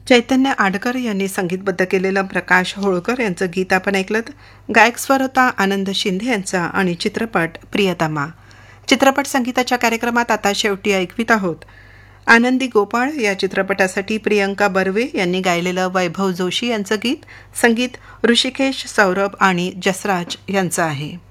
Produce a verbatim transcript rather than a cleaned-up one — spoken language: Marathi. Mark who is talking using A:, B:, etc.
A: चैतन्य आडकर यांनी संगीतबद्ध केलेलं प्रकाश होळकर यांचं गीत आपण ऐकलं. गायक स्वर होता आनंद शिंदे यांचा आणि चित्रपट प्रियतमा. चित्रपट संगीताच्या कार्यक्रमात आता शेवटी ऐकवीत आहोत आनंदी गोपाळ या चित्रपटासाठी प्रियंका बर्वे यांनी गायलेलं वैभव जोशी यांचं गीत. संगीत ऋषिकेश सौरभ आणि जसराज यांचं आहे.